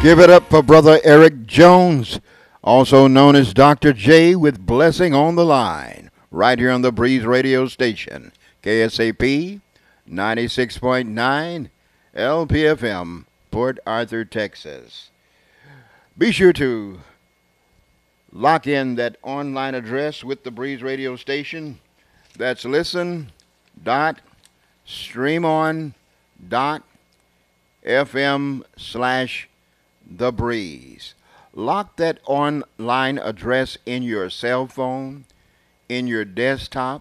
Give it up for Brother Eric Jones, also known as Dr. J, with Blessing on the Line, right here on the Breeze Radio Station, KSAP 96.9 LPFM, Port Arthur, Texas. Be sure to lock in that online address with the Breeze Radio Station. That's listen.streamon.fm/The Breeze. Lock that online address in your cell phone, in your desktop,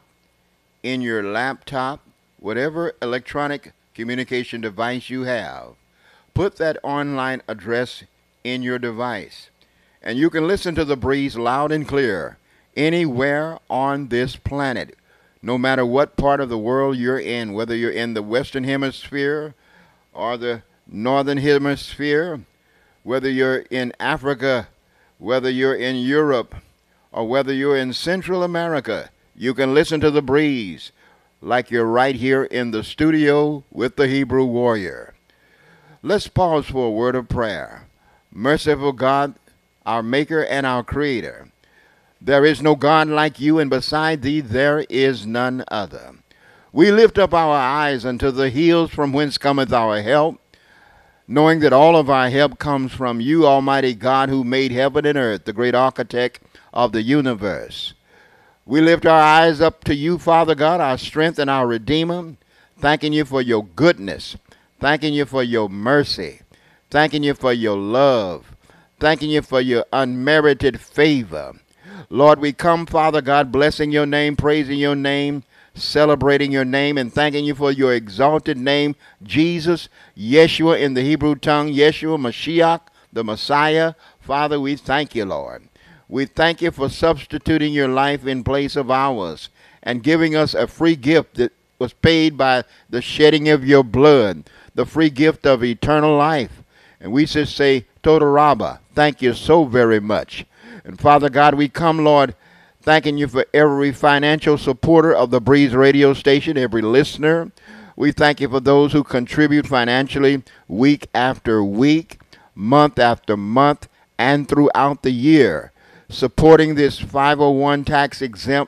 in your laptop, whatever electronic communication device you have. Put that online address in your device, and you can listen to The Breeze loud and clear anywhere on this planet, no matter what part of the world you're in, whether you're in the Western Hemisphere or the Northern Hemisphere, whether you're in Africa, whether you're in Europe, or whether you're in Central America. You can listen to The Breeze like you're right here in the studio with the Hebrew Warrior. Let's pause for a word of prayer. Merciful God, our Maker and our Creator, there is no God like you, and beside thee there is none other. We lift up our eyes unto the hills from whence cometh our help, knowing that all of our help comes from you, Almighty God, who made heaven and earth, the great architect of the universe. We lift our eyes up to you, Father God, our strength and our Redeemer, thanking you for your goodness, thanking you for your mercy, thanking you for your love, thanking you for your unmerited favor. Lord, we come, Father God, blessing your name, praising your name, celebrating your name, and thanking you for your exalted name, Jesus, Yeshua in the Hebrew tongue, Yeshua, Mashiach, the Messiah. Father, we thank you, Lord. We thank you for substituting your life in place of ours and giving us a free gift that was paid by the shedding of your blood, the free gift of eternal life. And we just say, Toda Rabba, thank you so very much. And Father God, we come, Lord, thanking you for every financial supporter of the Breeze Radio Station, every listener. We thank you for those who contribute financially week after week, month after month, and throughout the year, supporting this 501 tax-exempt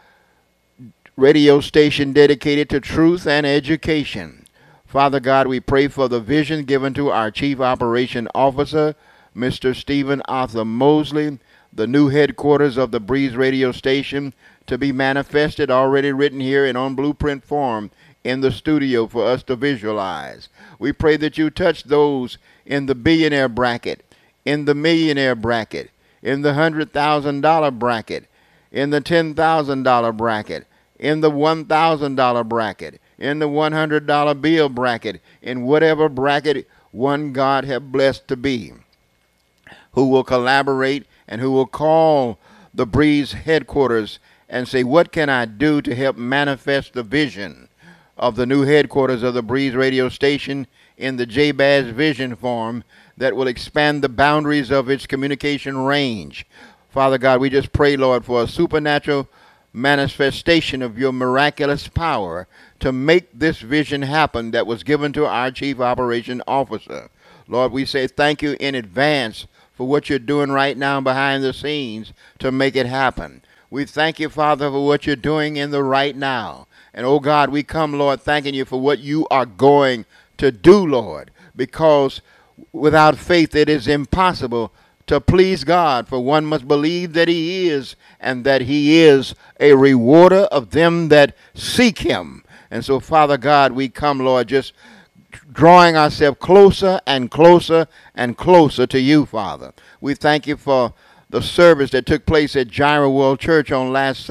radio station dedicated to truth and education. Father God, we pray for the vision given to our Chief Operation Officer, Mr. Stephen Arthur Mosley, the new headquarters of the Breeze Radio Station, to be manifested, already written here and on blueprint form in the studio for us to visualize. We pray that you touch those in the billionaire bracket, in the millionaire bracket, in the $100,000 bracket, in the $10,000 bracket, in the $1,000 bracket, in the $100 bill bracket, in whatever bracket one God have blessed to be, who will collaborate and who will call the Breeze headquarters and say, what can I do to help manifest the vision of the new headquarters of the Breeze Radio Station in the JBAS vision form that will expand the boundaries of its communication range. Father God, we just pray, Lord, for a supernatural manifestation of your miraculous power to make this vision happen that was given to our Chief Operation Officer. Lord, we say thank you in advance for what you're doing right now behind the scenes to make it happen. We thank you, Father, for what you're doing in the right now. And, oh God, we come, Lord, thanking you for what you are going to do, Lord, because without faith it is impossible to please God, for one must believe that he is, and that he is a rewarder of them that seek him. And so, Father God, we come, Lord, just drawing ourselves closer and closer and closer to you, Father. We thank you for the service that took place at Jireh World Church on last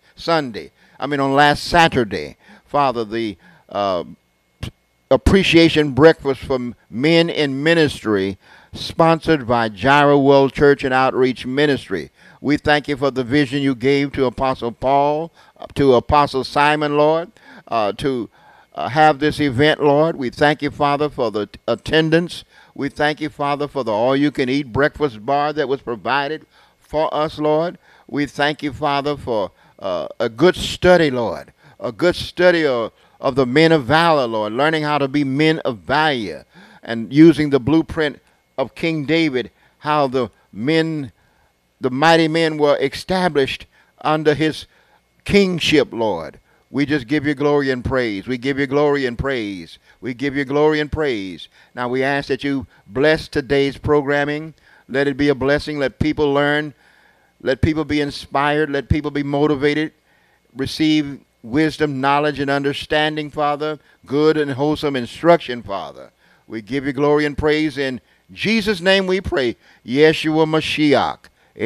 Saturday. Father, the appreciation breakfast for men in ministry, sponsored by Jireh World Church and Outreach Ministry. We thank you for the vision you gave to Apostle Paul, to Apostle Simon, Lord, to have this event, Lord. We thank you, Father, for the attendance. We thank you, Father, for the all-you-can-eat breakfast bar that was provided for us, Lord. We thank you, Father, for a good study, Lord, a good study of the men of valor, Lord, learning how to be men of value and using the blueprint of King David, how the mighty men were established under his kingship, Lord. We just give you glory and praise. We give you glory and praise. We give you glory and praise. Now we ask that you bless today's programming. Let it be a blessing. Let people learn. Let people be inspired. Let people be motivated. Receive wisdom, knowledge, and understanding, Father. Good and wholesome instruction, Father. We give you glory and praise. In Jesus' name we pray. Yeshua Mashiach.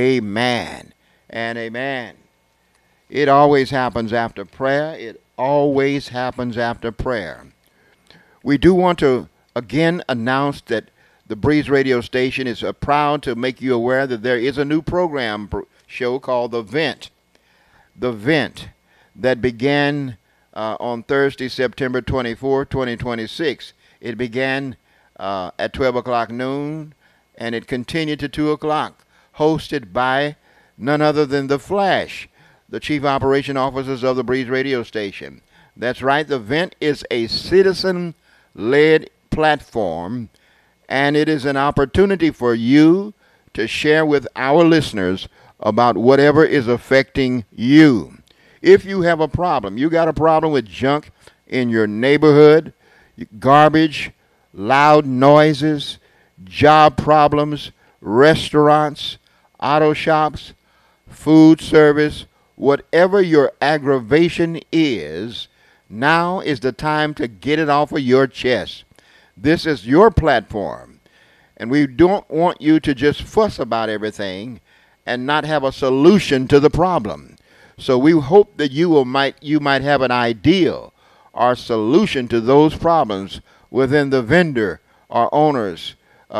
Amen and amen. It always happens after prayer. It always happens after prayer. We do want to again announce that the Breeze Radio Station is proud to make you aware that there is a new program show called The Vent. The Vent that began on Thursday, September 24, 2026. It began at 12 o'clock noon, and it continued to 2 o'clock, hosted by none other than The Flash, the Chief Operation Officers of the Breeze Radio Station. That's right, The Vent is a citizen-led platform, and it is an opportunity for you to share with our listeners about whatever is affecting you. If you have a problem, you got a problem with junk in your neighborhood, garbage, loud noises, job problems, restaurants, auto shops, food service, whatever your aggravation is, now is the time to get it off of your chest. This is your platform, and we don't want you to just fuss about everything and not have a solution to the problem. So we hope that you might have an idea or solution to those problems within the vendor or owners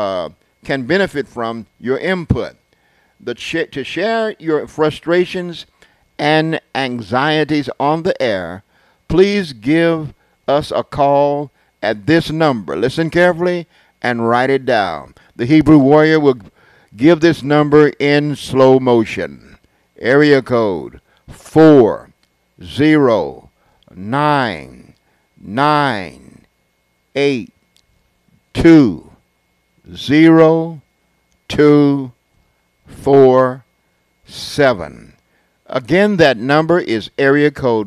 can benefit from your input. To share your frustrations and anxieties on the air, please give us a call at this number. Listen carefully and write it down. The Hebrew Warrior will give this number in slow motion. Area code 40998202447. Again, that number is area code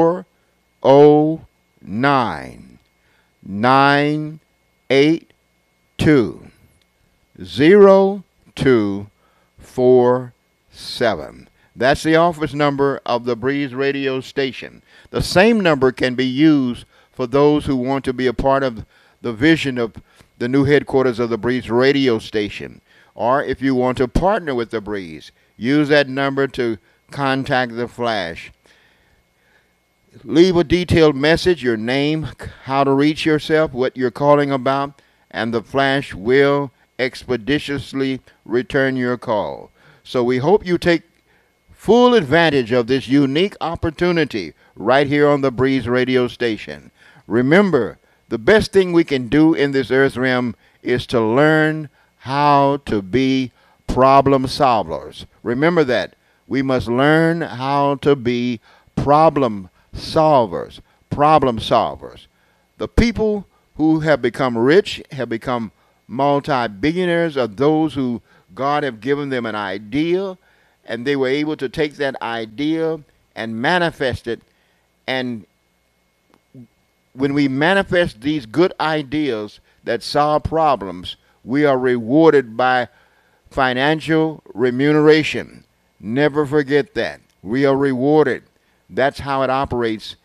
40998202447. That's the office number of the Breeze Radio Station. The same number can be used for those who want to be a part of the vision of the new headquarters of the Breeze Radio Station. Or if you want to partner with the Breeze, use that number to contact the Flash. Leave a detailed message, your name, how to reach yourself, what you're calling about, and the Flash will expeditiously return your call. So we hope you take full advantage of this unique opportunity right here on the Breeze Radio Station. Remember, the best thing we can do in this earth realm is to learn how to be problem solvers. Remember that. We must learn how to be problem solvers. Problem solvers. The people who have become rich, have become multi-billionaires, are those who God have given them an idea, and they were able to take that idea and manifest it. And when we manifest these good ideas that solve problems, we are rewarded by financial remuneration. Never forget that. We are rewarded. That's how it operates